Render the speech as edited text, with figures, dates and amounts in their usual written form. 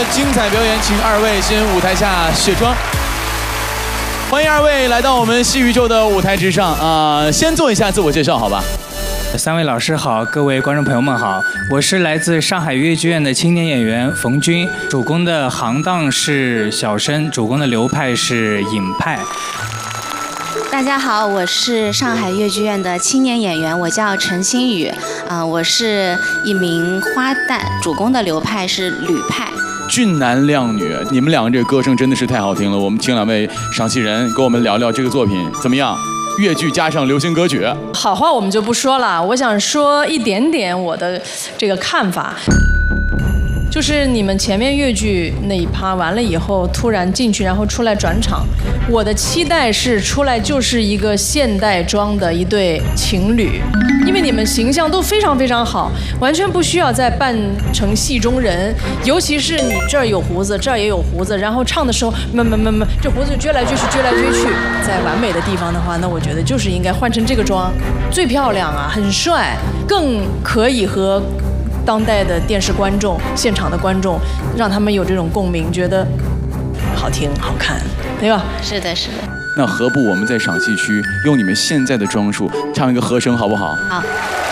精彩表演，请二位先舞台下卸妆。欢迎二位来到我们戏宇宙的舞台之上先做一下自我介绍，好吧？ 三位老师好，各位观众朋友们好，我是来自上海越剧院的青年演员冯军，主攻的行当是小生，主攻的流派是影派。 大家好，我是上海越剧院的青年演员，我叫陈新宇，我是一名花旦，主攻的流派是吕派。 俊男靓女，你们两个这个歌声真的是太好听了。我们请两位赏析人跟我们聊聊这个作品怎么样？越剧加上流行歌曲， 好话我们就不说了，我想说一点点我的这个看法。就是你们前面越剧那一趴完了以后，突然进去，然后出来转场。我的期待是出来就是一个现代装的一对情侣，因为你们形象都非常非常好，完全不需要再扮成戏中人。尤其是你这儿有胡子，这儿也有胡子，然后唱的时候，这胡子撅来撅去，撅来撅去。在完美的地方的话，那我觉得就是应该换成这个妆，最漂亮啊，很帅，更可以和当代的电视观众、现场的观众，让他们有这种共鸣，觉得好听、好看，对吧？ 是的，是的。 那何不我们在赏析区用你们现在的装束唱一个和声，好不好？ 好。